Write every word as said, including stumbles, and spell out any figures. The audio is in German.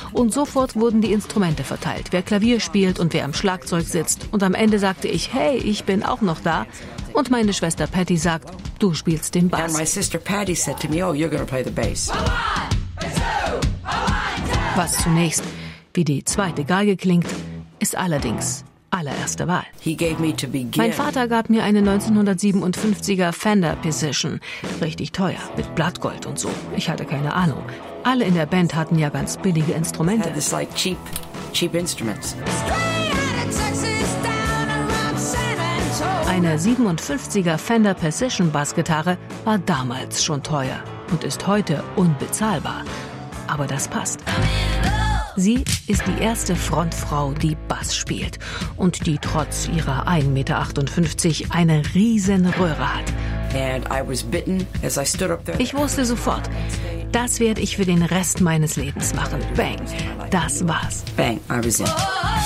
Und sofort wurden die Instrumente verteilt, wer Klavier spielt und wer am Schlagzeug sitzt. Und am Ende sagte ich, hey, ich bin auch noch da. Und meine Schwester Patty sagt, du spielst den Bass. And my sister Patty said to me, oh, you're going to play the bass. Was zunächst wie die zweite Geige klingt, ist allerdings allererste Wahl. He gave me to begin. Mein Vater gab mir eine neunzehnhundertsiebenundfünfziger Fender Precision. Richtig teuer, mit Blattgold und so. Ich hatte keine Ahnung. Alle in der Band hatten ja ganz billige Instrumente. Had this like cheap, cheap instruments. Eine siebenundfünfziger Fender Precision Bassgitarre war damals schon teuer und ist heute unbezahlbar. Aber das passt. Sie ist die erste Frontfrau, die Bass spielt und die trotz ihrer ein Meter achtundfünfzig eine riesen Röhre hat. And I was bitten as I stood up there. Ich wusste sofort, das werde ich für den Rest meines Lebens machen. Bang, das war's. Bang, I was in.